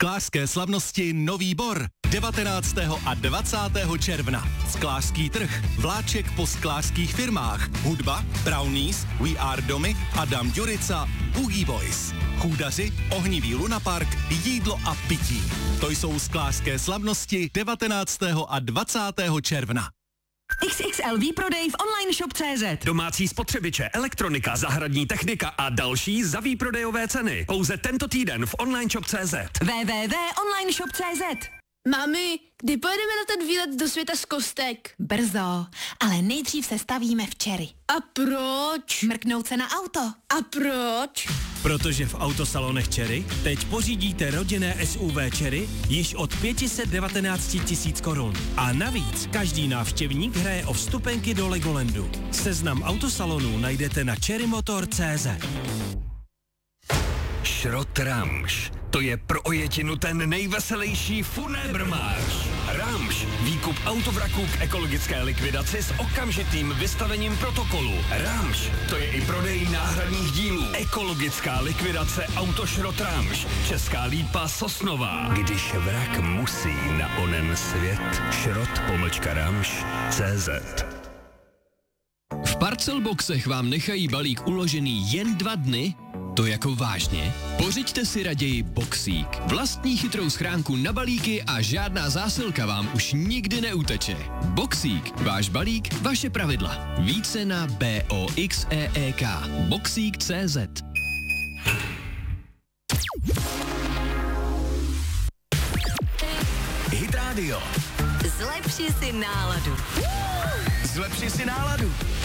Sklářské slavnosti Nový Bor 19. a 20. června. Sklářský trh, vláček po sklářských firmách, hudba, Brownies, We Are Domy, Adam Ďurica, Boogie Boys. Chůdaři, ohnivý lunapark, jídlo a pití. To jsou sklářské slavnosti 19. a 20. června. XXL výprodej v online shop.cz. Domácí spotřebiče, elektronika, zahradní technika a další za výprodejové ceny. Pouze tento týden v online shop.cz. www.onlineshop.cz. Mami, kdy pojedeme na ten výlet do světa z kostek? Brzo, ale nejdřív se stavíme včery. A proč? Mrknout se na auto. A proč? Protože v autosalonech Cherry teď pořídíte rodinné SUV Cherry již od 519 000 korun. A navíc každý návštěvník hraje o vstupenky do Legolandu. Seznam autosalonů najdete na cherrymotor.cz. Šrot Ramš. To je pro ojetinu ten nejveselější funébrmář. Ramš. Výkup autovraků k ekologické likvidaci s okamžitým vystavením protokolu. Ramš. To je i prodej náhradních dílů. Ekologická likvidace Autošrot Ramš. Česká Lípa Sosnová. Když vrak musí na onen svět. Šrot-Ramš.cz. V Parcelboxech vám nechají balík uložený jen 2 dny? To jako vážně? Pořiďte si raději Boxík. Vlastní chytrou schránku na balíky a žádná zásilka vám už nikdy neuteče. Boxík. Váš balík, vaše pravidla. Více na BOXEEK. Boxík.cz. Hit Radio. Zlepši si náladu. Zlepši si náladu.